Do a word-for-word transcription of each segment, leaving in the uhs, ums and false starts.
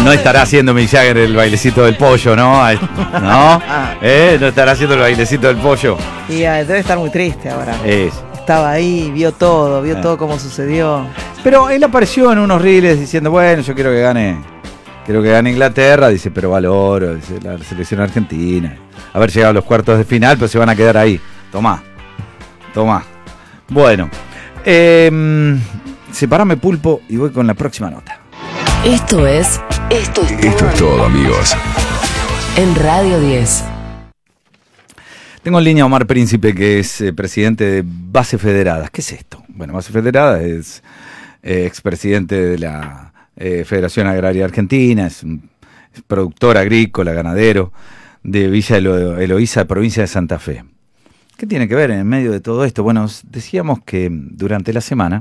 No estará haciendo Mick Jagger el bailecito del pollo, ¿no? ¿No? ¿Eh? ¿No estará haciendo el bailecito del pollo? Y uh, debe estar muy triste ahora. Es. Estaba ahí, vio todo, vio eh. todo cómo sucedió. Pero él apareció en unos reels diciendo, bueno, yo quiero que gane, quiero que gane Inglaterra, dice, pero valoro, dice, la selección argentina. Haber llegado a los cuartos de final, pero se van a quedar ahí. Tomá, tomá. Bueno, eh, separame Pulpo y voy con la próxima nota. Esto es... Esto es todo, Esto es todo, amigos. En Radio diez. Tengo en línea a Omar Príncipe, que es eh, presidente de Base Federadas. ¿Qué es esto? Bueno, Base Federadas es eh, expresidente de la eh, Federación Agraria Argentina, es, un, es productor agrícola, ganadero de Villa Elo- Eloísa, provincia de Santa Fe. ¿Qué tiene que ver en medio de todo esto? Bueno, decíamos que durante la semana,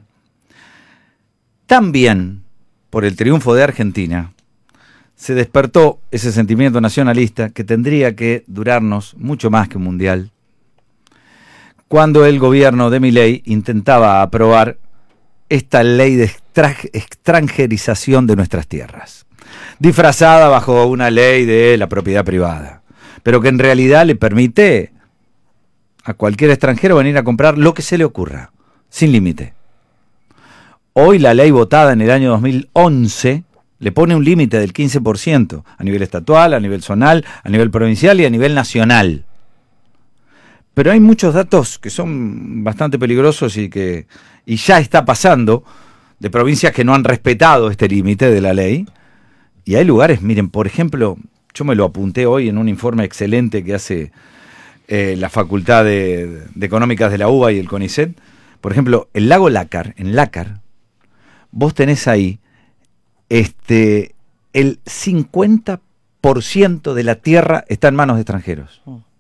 también por el triunfo de Argentina, se despertó ese sentimiento nacionalista que tendría que durarnos mucho más que un mundial, cuando el gobierno de Milei intentaba aprobar esta ley de extra- extranjerización de nuestras tierras, disfrazada bajo una ley de la propiedad privada, pero que en realidad le permite a cualquier extranjero venir a comprar lo que se le ocurra, sin límite. Hoy la ley votada en el año dos mil once le pone un límite del quince por ciento a nivel estatal, a nivel zonal, a nivel provincial y a nivel nacional. Pero hay muchos datos que son bastante peligrosos y que y ya está pasando de provincias que no han respetado este límite de la ley. Y hay lugares, miren, por ejemplo, yo me lo apunté hoy en un informe excelente que hace eh, la Facultad de, de Económicas de la U B A y el CONICET. Por ejemplo, el lago Lácar, en Lácar, vos tenés ahí Este, el cincuenta por ciento de la tierra está en manos de extranjeros.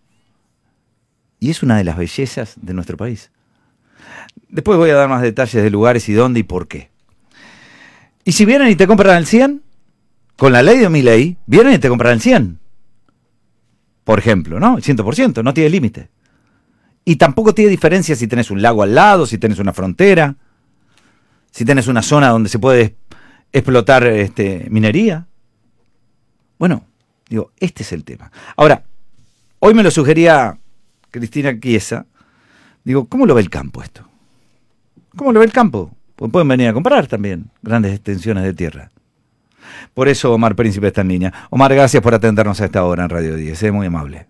Y es una de las bellezas de nuestro país. Después voy a dar más detalles de lugares y dónde y por qué. Y si vienen y te compran el cien, con la ley de Milei, vienen y te compran el cien. Por ejemplo, ¿no? El cien por ciento, no tiene límite. Y tampoco tiene diferencia si tenés un lago al lado, si tenés una frontera, si tenés una zona donde se puede explotar este, minería. Bueno, digo, este es el tema. Ahora, hoy me lo sugería Cristina Chiesa. Digo, ¿cómo lo ve el campo esto? ¿Cómo lo ve el campo? Pues pueden venir a comprar también grandes extensiones de tierra. Por eso Omar Príncipe está en línea. Omar, gracias por atendernos a esta hora en Radio diez, es muy amable.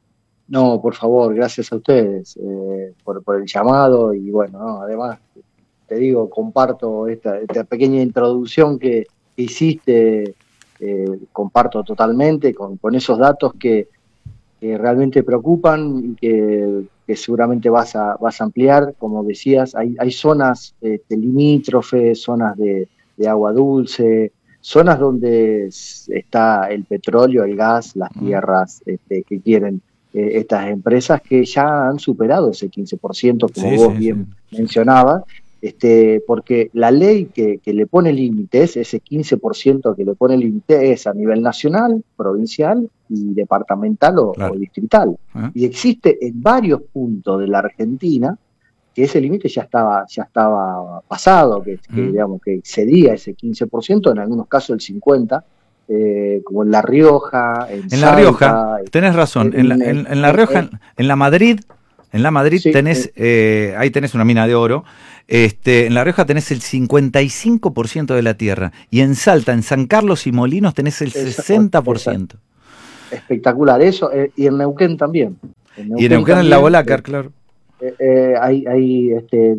No, por favor, gracias a ustedes eh, por, por el llamado y bueno, no, además te digo, comparto esta, esta pequeña introducción que, que hiciste, eh, comparto totalmente con, con esos datos que, que realmente preocupan y que, que seguramente vas a, vas a ampliar. Como decías, hay, hay zonas este, limítrofes, zonas de, de agua dulce, zonas donde está el petróleo, el gas, las tierras este, que quieren eh, estas empresas que ya han superado ese quince por ciento, como sí, vos sí, bien sí. mencionabas. Este, porque la ley que, que le pone límites, ese quince por ciento que le pone límite es a nivel nacional, provincial y departamental o, claro. o distrital. ¿Eh? Y existe en varios puntos de la Argentina que ese límite ya estaba, ya estaba pasado, que, que, mm. digamos, que excedía ese quince por ciento, en algunos casos el cincuenta por ciento, eh, como en La Rioja, en, en Salta, La Rioja, tenés razón, en, en, la, en, en La Rioja, en, en la Madrid, en la Madrid sí, tenés, eh, eh, ahí tenés una mina de oro. Este, en La Rioja tenés el cincuenta y cinco por ciento de la tierra y en Salta, en San Carlos y Molinos tenés el sesenta por ciento. Espectacular eso, eh, y en Neuquén también. En Neuquén y en Neuquén también, el lago Lácar, eh, claro. Eh, eh, hay, hay este,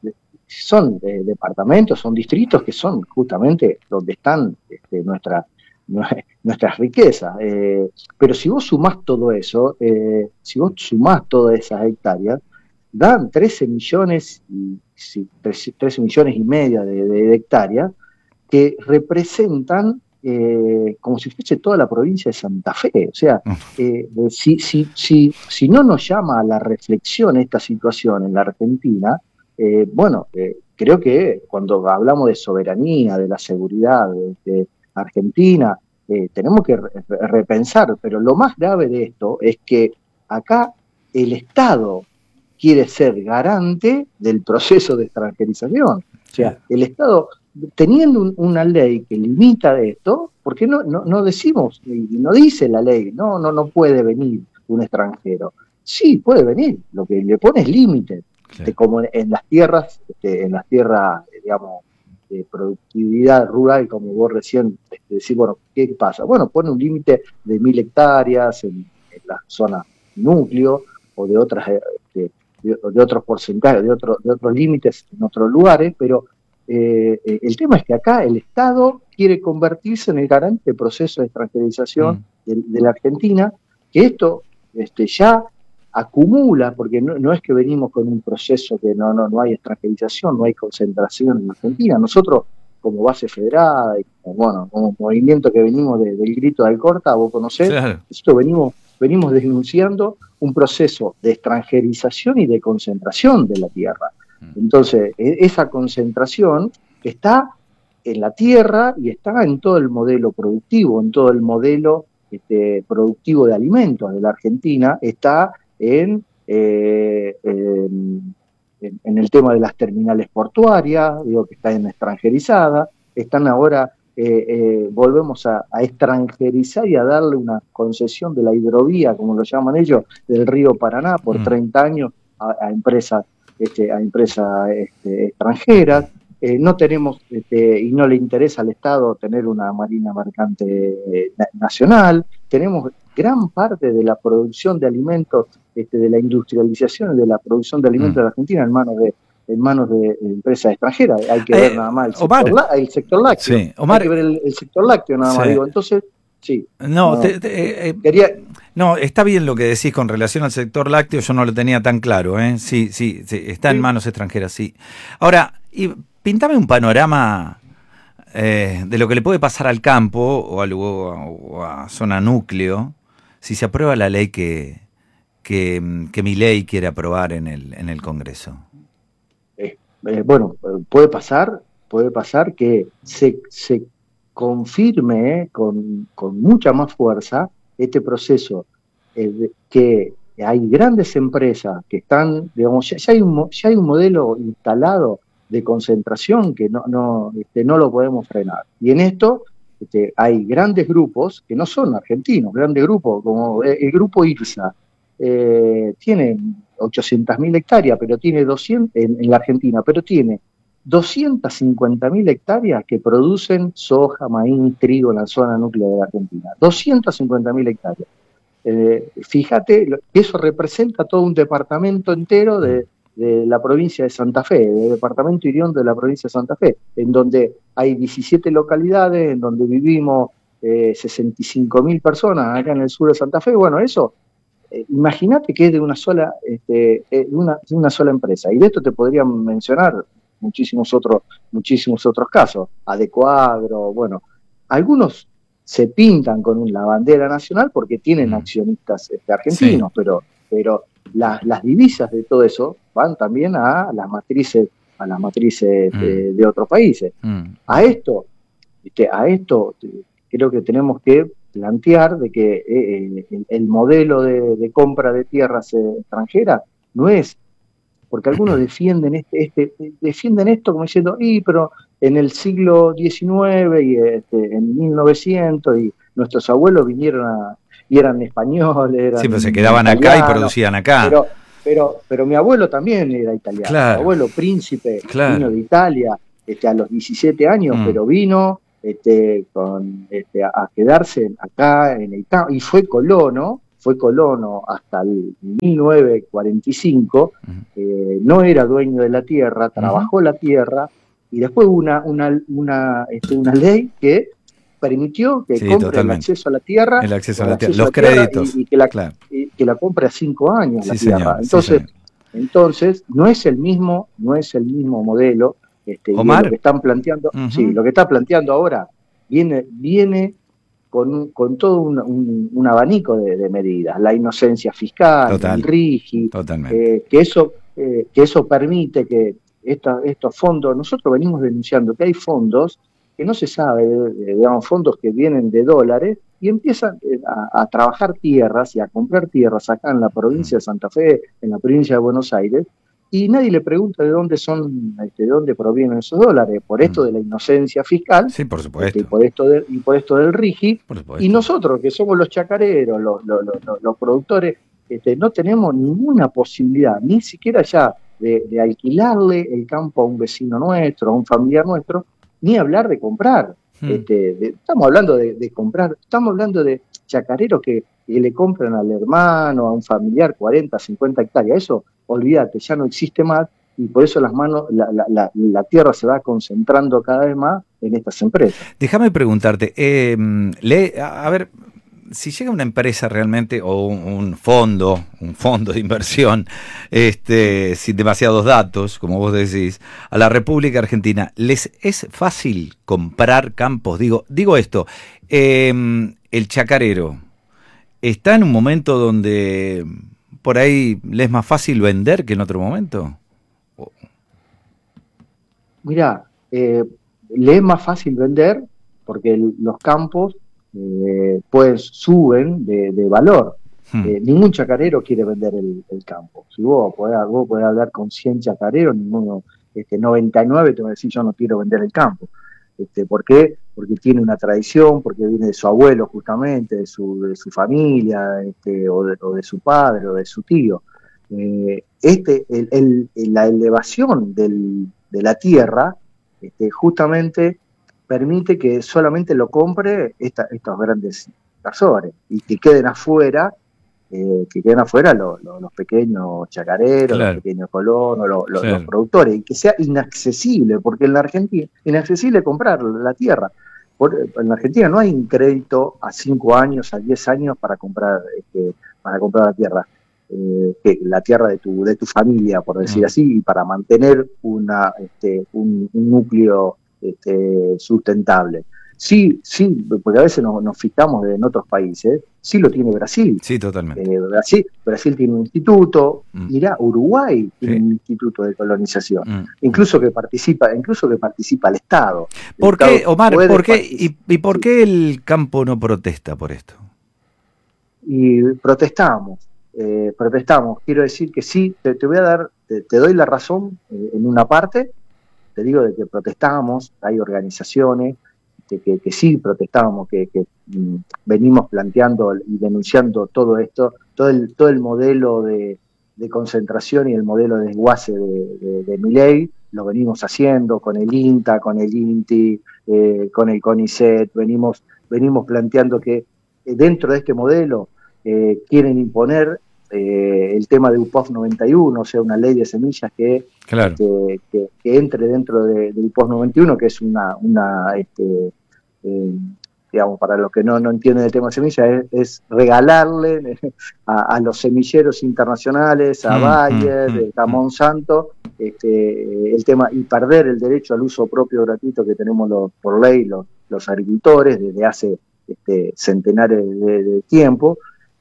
son eh, departamentos, son distritos que son justamente donde están este, nuestra, nuestras riquezas. Eh, pero si vos sumás todo eso, eh, si vos sumás todas esas hectáreas, dan trece millones y sí, trece millones y media de, de hectáreas que representan eh, como si fuese toda la provincia de Santa Fe. O sea, eh, si, si, si, si no nos llama a la reflexión esta situación en la Argentina, eh, bueno, eh, creo que cuando hablamos de soberanía, de la seguridad de, de Argentina, eh, tenemos que re repensar, pero lo más grave de esto es que acá el Estado quiere ser garante del proceso de extranjerización. O sea, el Estado teniendo un, una ley que limita esto, ¿por qué no, no, no decimos, y no dice la ley, no, no, no puede venir un extranjero? Sí, puede venir, lo que le pone es límite, Claro. como en, en las tierras, este, en las tierras, digamos, de productividad rural, como vos recién este, decís, bueno, ¿qué pasa? Bueno, pone un límite de mil hectáreas en, en la zona núcleo, o de otras, este, de, de otros porcentajes, de, otro, de otros límites en otros lugares, pero eh, el tema es que acá el Estado quiere convertirse en el garante del proceso de extranjerización mm. de, de la Argentina, que esto este, ya acumula, porque no, no es que venimos con un proceso que no, no, no hay extranjerización, no hay concentración en Argentina. Nosotros, como base federada, y, bueno, como movimiento que venimos de, del grito de Alcorta, vos conocés, claro. Esto venimos, venimos denunciando un proceso de extranjerización y de concentración de la tierra. Entonces, esa concentración está en la tierra y está en todo el modelo productivo, en todo el modelo este, productivo de alimentos de la Argentina, está en, eh, en, en el tema de las terminales portuarias, digo que está en extranjerizada, están ahora, eh, eh, volvemos a, a extranjerizar y a darle una concesión de la hidrovía, como lo llaman ellos, del río Paraná por mm. treinta años a, a empresas Este, a empresas este, extranjeras, eh, no tenemos, este, y no le interesa al Estado tener una marina mercante eh, nacional, tenemos gran parte de la producción de alimentos, este, de la industrialización de la producción de alimentos mm. de la Argentina en manos de en manos de, de empresas extranjeras, hay que eh, ver nada más el sector, la, el sector lácteo, sí, Omar, hay que ver el, el sector lácteo nada más, sí. digo, entonces, sí. No, no te, te, eh, quería... No, está bien lo que decís con relación al sector lácteo, yo no lo tenía tan claro, ¿eh? Sí, sí, sí está sí. en manos extranjeras, sí. Ahora, y pintame un panorama eh, de lo que le puede pasar al campo o a, o a zona núcleo si se aprueba la ley que, que, que Milei quiere aprobar en el, en el Congreso. Eh, eh, bueno, puede pasar, puede pasar que se, se confirme eh, con, con mucha más fuerza este proceso, eh, que hay grandes empresas que están, digamos, ya, ya, hay, un, ya hay un modelo instalado de concentración que no, no, este, no lo podemos frenar. Y en esto este, hay grandes grupos que no son argentinos, grandes grupos, como el grupo IRSA, eh, tiene ochocientas mil hectáreas, pero tiene doscientas en, en la Argentina, pero tiene doscientas cincuenta mil hectáreas que producen soja, maíz, trigo en la zona núcleo de la Argentina. doscientas cincuenta mil hectáreas. Eh, fíjate, eso representa todo un departamento entero de, de la provincia de Santa Fe, del departamento Iriondo de la provincia de Santa Fe, en donde hay diecisiete localidades, en donde vivimos eh, sesenta y cinco mil personas acá en el sur de Santa Fe. Bueno, eso, eh, imagínate que es de una sola, este, eh, una, de una sola empresa. Y de esto te podría mencionar muchísimos otros, muchísimos otros casos, Adecoagro, bueno, algunos se pintan con la bandera nacional porque tienen mm. accionistas este, argentinos, sí. pero, pero la, las divisas de todo eso van también a las matrices, a las matrices mm. de, de otros países. Mm. A esto, este, a esto creo que tenemos que plantear de que eh, el, el modelo de, de compra de tierras eh, extranjeras no es, porque algunos defienden este, este, defienden esto como diciendo, y pero en el siglo diecinueve y este, en mil novecientos y nuestros abuelos vinieron a, y eran españoles, eran sí, pero se quedaban acá y producían acá. Pero, pero, pero mi abuelo también era italiano, claro. mi abuelo príncipe claro. vino de Italia este, a los diecisiete años, mm. pero vino este, con, este, a quedarse acá en el campo y fue colono. Fue colono hasta el mil novecientos cuarenta y cinco, uh-huh. eh, no era dueño de la tierra, trabajó uh-huh. la tierra, y después hubo una, una, una, este, una ley que permitió que sí, compre totalmente. el acceso a la tierra, el acceso a la tierra, los créditos, y, y, que la, claro. y que la compre a cinco años sí, la tierra. Señor, entonces, sí, entonces, no es el mismo, no es el mismo modelo, este, Omar. lo que están planteando, uh-huh. sí, lo que está planteando ahora viene, viene Con, con todo un, un, un abanico de, de medidas, la inocencia fiscal, Total, el RIGI, eh, que, eso, eh, que eso permite que esta, estos fondos, nosotros venimos denunciando que hay fondos que no se sabe, digamos, fondos que vienen de dólares y empiezan a, a trabajar tierras y a comprar tierras acá en la provincia de Santa Fe, en la provincia de Buenos Aires, y nadie le pregunta de dónde son, este, de dónde provienen esos dólares, por esto Mm. de la inocencia fiscal, Sí, por este, supuesto. y, por esto de, y por esto del RIGI, Por supuesto. y nosotros que somos los chacareros, los, los, los, los productores, este, no tenemos ninguna posibilidad, ni siquiera ya de, de alquilarle el campo a un vecino nuestro, a un familiar nuestro, ni hablar de comprar. Mm. Este, de- estamos hablando de, de comprar, estamos hablando de chacareros que, que le compran al hermano, a un familiar, cuarenta, cincuenta hectáreas. Eso, olvídate, ya no existe más, y por eso las manos, la, la, la, la tierra se va concentrando cada vez más en estas empresas. Déjame preguntarte, eh, le, a, a ver, si llega una empresa realmente o un, un fondo, un fondo de inversión, este, sin demasiados datos, como vos decís, a la República Argentina, ¿les es fácil comprar campos? Digo, digo esto, eh, el chacarero está en un momento donde por ahí le es más fácil vender que en otro momento. Mirá, eh, le es más fácil vender porque el- los campos eh, pues suben de, de valor. Hmm. Eh, ningún chacarero quiere vender el, el campo. Si vos podés, vos podés hablar con cien chacareros, ninguno, este, noventa y nueve te va a decir yo no quiero vender el campo. Este, ¿por qué? Porque tiene una tradición, porque viene de su abuelo justamente, de su, de su familia, este, o, de, o de su padre, o de su tío. Eh, este, el, el, la elevación del, de la tierra, este, justamente permite que solamente lo compre esta, estos grandes inversores y que queden afuera, eh, que queden afuera los, los, los pequeños chacareros, Claro. los pequeños colonos, los, los, Claro. los productores, y que sea inaccesible, porque en la Argentina, inaccesible comprar la tierra. Por, en la Argentina no hay un crédito a cinco años, a diez años para comprar, este, para comprar la tierra. Eh, que la tierra de tu, de tu familia, por decir Mm. así, y para mantener una, este, un, un núcleo este, sustentable. Sí, sí, porque a veces nos, nos fijamos en otros países, sí lo tiene Brasil. Sí, totalmente. Eh, Brasil, Brasil tiene un instituto, Mm. mirá, Uruguay tiene Sí. un instituto de colonización, Mm. incluso que participa, incluso que participa el Estado. El ¿Por qué, Estado Omar, puede por qué, participar. y, y por qué el campo no protesta por esto? Y protestamos, eh, protestamos. Quiero decir que sí, te, te voy a dar, te, te doy la razón eh, en una parte, te digo de que protestamos, hay organizaciones de que, que sí protestamos, que, que mm, venimos planteando y denunciando todo esto, todo el, todo el modelo de, de concentración y el modelo de desguace de, de, de Milei, lo venimos haciendo con el INTA, con el INTI, eh, con el CONICET, venimos, venimos planteando que eh, dentro de este modelo eh, quieren imponer eh, el tema de U P O F noventa y uno, o sea, una ley de semillas que, Claro. que, que, que entre dentro de, de U P O F noventa y uno, que es una, una este, eh, digamos, para los que no, no entienden el tema de semillas, es, es regalarle a, a los semilleros internacionales, a Mm, Bayer, mm, mm, a Monsanto, este, el tema, y perder el derecho al uso propio gratuito que tenemos los, por ley los, los agricultores desde hace este, centenares de, de tiempo.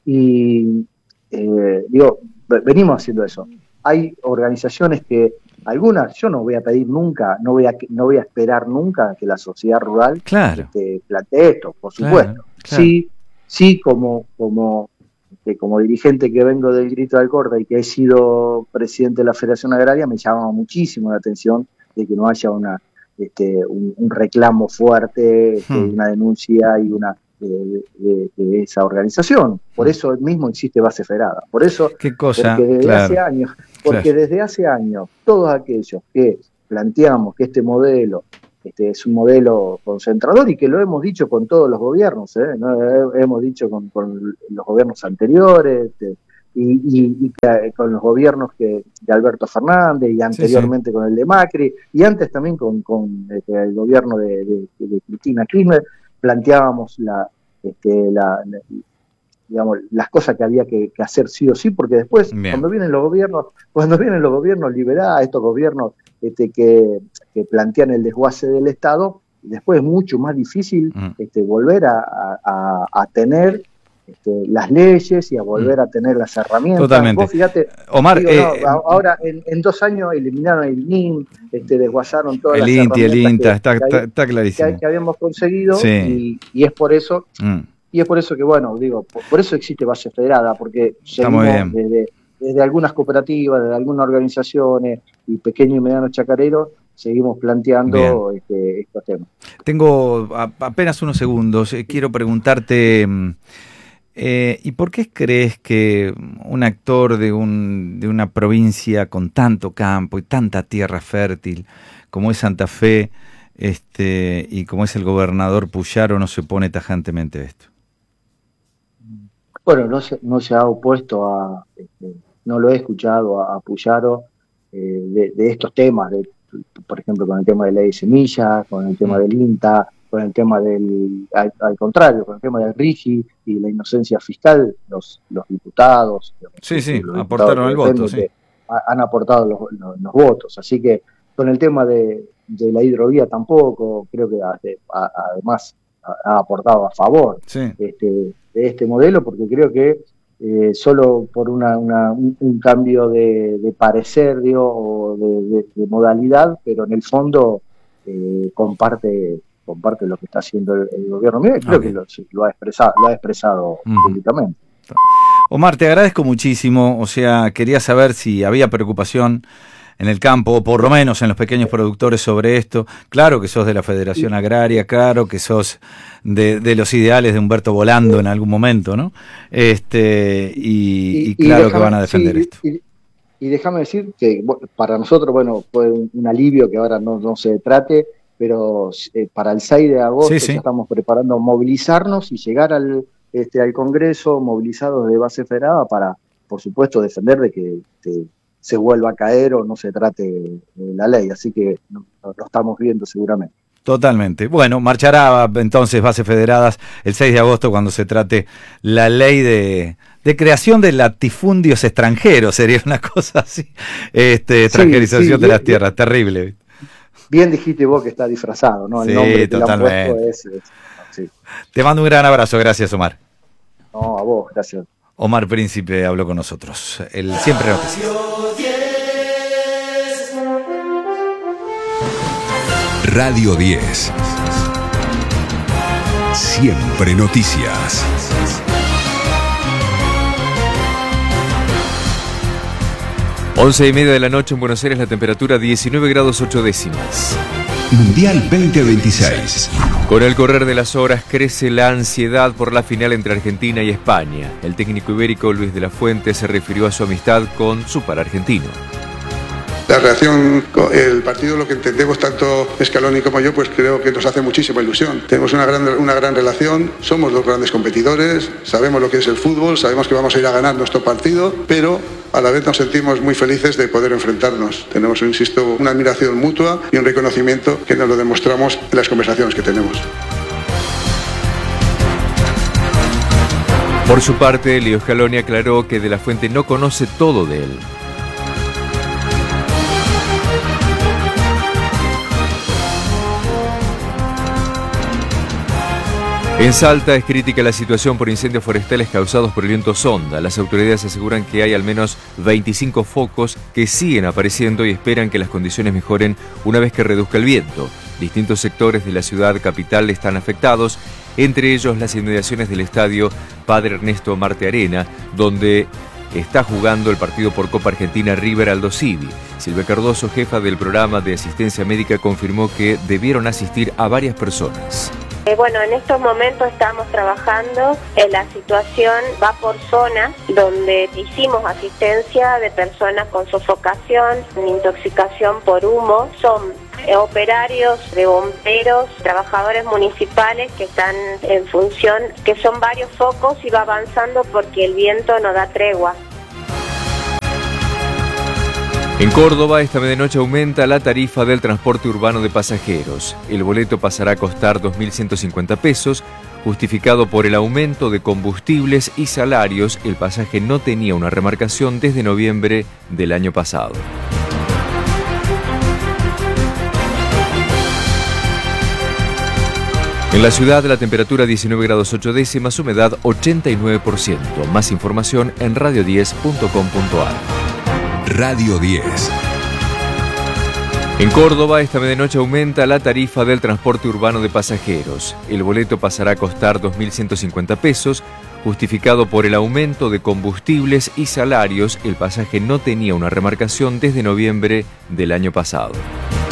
Y eh, digo, venimos haciendo eso. Hay organizaciones que, algunas, yo no voy a pedir nunca, no voy a, no voy a esperar nunca que la sociedad rural Claro. este, plantee esto, por Claro, supuesto. claro. Sí, sí, como, como, este, como dirigente que vengo del Grito de Alcorta y que he sido presidente de la Federación Agraria, me llama muchísimo la atención de que no haya una, este, un, un reclamo fuerte, este, Hmm. una denuncia y una de, de, de esa organización. Por Hmm. eso mismo existe Base Ferada. Por eso, Qué cosa, porque desde claro. hace años, porque Claro. desde hace años, todos aquellos que planteamos que este modelo este, es un modelo concentrador y que lo hemos dicho con todos los gobiernos, ¿eh? ¿No? Hemos dicho con, con los gobiernos anteriores este, y, y, y que, con los gobiernos que, de Alberto Fernández y anteriormente sí, sí. con el de Macri y antes también con, con este, el gobierno de, de, de Cristina Kirchner, planteábamos la, este, la, la digamos, las cosas que había que, que hacer sí o sí, porque después Bien. cuando vienen los gobiernos, cuando vienen los gobiernos liberales, estos gobiernos este, que, que plantean el desguace del Estado, después es mucho más difícil mm. este, volver a, a, a tener este, las leyes y a volver mm. a tener las herramientas. Totalmente. Vos fíjate, Omar, digo, eh, no, ahora en, en dos años eliminaron el I N I, este, desguazaron todas el las INTI, herramientas el INTA, que, está, que, está, está clarísimo. Que, que habíamos conseguido sí. y, y es por eso... Mm. Y es por eso que, bueno, digo, por, por eso existe Base Federada, porque seguimos desde, desde algunas cooperativas, desde algunas organizaciones y pequeños y medianos chacareros, seguimos planteando este, estos temas. Tengo a, apenas unos segundos. Eh, quiero preguntarte, eh, ¿y por qué crees que un actor de, un, de una provincia con tanto campo y tanta tierra fértil como es Santa Fe este, y como es el gobernador Puyaro no se opone tajantemente a esto? Bueno, no se, no se ha opuesto a, este, no lo he escuchado a, a Puyaro eh, de, de estos temas, de, por ejemplo, con el tema de ley de semillas, con el tema del INTA, con el tema del, al, al contrario, con el tema del RIGI y la inocencia fiscal, los, los diputados. Sí, los, sí, los aportaron el voto, sí. Ha, han aportado los, los, los votos, así que con el tema de, de la hidrovía tampoco, creo que a, a, además ha, ha aportado a favor sí. este, de este modelo, porque creo que Eh, solo por una, una, un, un cambio de, de parecer, digo, o de, de, de modalidad, pero en el fondo eh, comparte comparte lo que está haciendo el, el gobierno. Mira, creo okay. que lo, lo ha expresado, lo ha expresado uh-huh. públicamente. Omar, te agradezco muchísimo. O sea, quería saber si había preocupación en el campo, o por lo menos en los pequeños productores sobre esto. Claro que sos de la Federación Agraria, claro que sos de, de los ideales de Humberto Volando en algún momento, ¿no? Este Y, y, y claro y déjame, que van a defender sí, esto. Y, y déjame decir que para nosotros, bueno, fue un, un alivio que ahora no, no se trate, pero eh, para el seis de agosto sí, sí. ya estamos preparando movilizarnos y llegar al, este, al Congreso movilizados de base federada para, por supuesto, defender de que... De, se vuelva a caer o no se trate de la ley, así que lo, lo estamos viendo seguramente. Totalmente. Bueno, marchará entonces bases federadas el seis de agosto cuando se trate la ley de, de creación de latifundios extranjeros, sería una cosa así, este, extranjerización sí, sí, de las tierras, bien, terrible. Bien dijiste vos que está disfrazado, ¿no? El sí, nombre totalmente. Que le han puesto es, es, sí. Te mando un gran abrazo, gracias Omar. No, a vos, gracias. Omar Príncipe habló con nosotros, el Siempre Noticias. Radio diez. Siempre Noticias. Once y media de la noche en Buenos Aires, la temperatura diecinueve grados ocho décimas. Mundial veinte veintiséis. Con el correr de las horas crece la ansiedad por la final entre Argentina y España. El técnico ibérico Luis de la Fuente se refirió a su amistad con su par argentino. La reacción, el partido, lo que entendemos tanto Scaloni como yo, pues creo que nos hace muchísima ilusión. Tenemos una gran, una gran relación, somos dos grandes competidores, sabemos lo que es el fútbol, sabemos que vamos a ir a ganar nuestro partido, pero a la vez nos sentimos muy felices de poder enfrentarnos. Tenemos, insisto, una admiración mutua y un reconocimiento que nos lo demostramos en las conversaciones que tenemos. Por su parte, Leo Scaloni aclaró que De la Fuente no conoce todo de él. En Salta es crítica la situación por incendios forestales causados por el viento Sonda. Las autoridades aseguran que hay al menos veinticinco focos que siguen apareciendo y esperan que las condiciones mejoren una vez que reduzca el viento. Distintos sectores de la ciudad capital están afectados, entre ellos las inmediaciones del estadio Padre Ernesto Marte Arena, donde está jugando el partido por Copa Argentina River Aldo Civi. Silvia Cardoso, jefa del programa de asistencia médica, confirmó que debieron asistir a varias personas. Eh, bueno, en estos momentos estamos trabajando, en la situación va por zonas donde hicimos asistencia de personas con sofocación, intoxicación por humo, son eh, operarios de bomberos, trabajadores municipales que están en función, que son varios focos y va avanzando porque el viento no da tregua. En Córdoba, esta medianoche aumenta la tarifa del transporte urbano de pasajeros. El boleto pasará a costar dos mil ciento cincuenta pesos, justificado por el aumento de combustibles y salarios. El pasaje no tenía una remarcación desde noviembre del año pasado. En la ciudad, la temperatura diecinueve grados ocho décimas, humedad ochenta y nueve por ciento. Más información en radio diez punto com punto a r. Radio diez. En Córdoba, esta medianoche aumenta la tarifa del transporte urbano de pasajeros. El boleto pasará a costar dos mil ciento cincuenta pesos, Justificado por el aumento de combustibles y salarios, el pasaje no tenía una remarcación desde noviembre del año pasado.